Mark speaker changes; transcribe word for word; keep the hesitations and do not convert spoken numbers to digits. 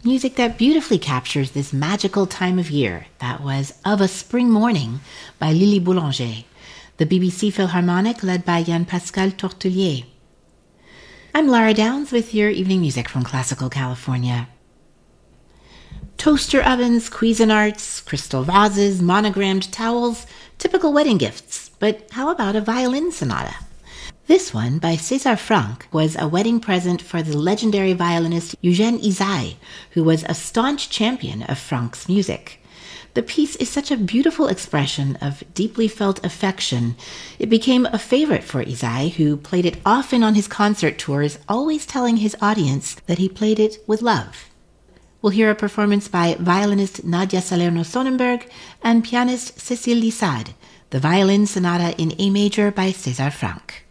Speaker 1: Music that beautifully captures this magical time of year. That was Of a Spring Morning by Lily Boulanger, the B B C Philharmonic led by Yann-Pascal Tortelier. I'm Lara Downs with your evening music from Classical California. Toaster ovens, Cuisinarts, crystal vases, monogrammed towels, typical wedding gifts. But how about a violin sonata? This one, by César Franck, was a wedding present for the legendary violinist Eugène Ysaÿe, who was a staunch champion of Franck's music. The piece is such a beautiful expression of deeply felt affection. It became a favorite for Ysaÿe, who played it often on his concert tours, always telling his audience that he played it with love. We'll hear a performance by violinist Nadia Salerno-Sonnenberg and pianist Cécile Lissade, the Violin Sonata in A major by César Franck.